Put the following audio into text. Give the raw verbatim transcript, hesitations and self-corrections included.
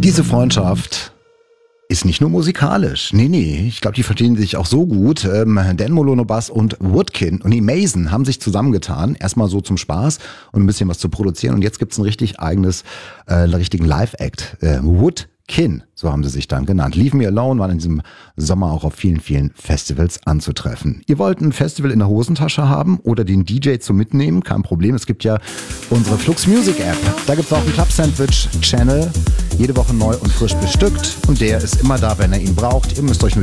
Diese Freundschaft ist nicht nur musikalisch. Nee, nee, ich glaube, die verstehen sich auch so gut. Ähm, Dan Molono Bass und Woodkin und die Mason haben sich zusammengetan. Erstmal so zum Spaß und ein bisschen was zu produzieren. Und jetzt gibt's ein richtig eigenes, äh, einen richtigen Live-Act. Äh, Woodkin, so haben sie sich dann genannt. Leave Me Alone waren in diesem Sommer auch auf vielen, vielen Festivals anzutreffen. Ihr wollt ein Festival in der Hosentasche haben oder den D J zum Mitnehmen? Kein Problem, es gibt ja unsere Flux Music App. Da gibt's auch einen Club Sandwich Channel. Jede Woche neu und frisch bestückt. Und der ist immer da, wenn ihr ihn braucht. Ihr müsst euch nur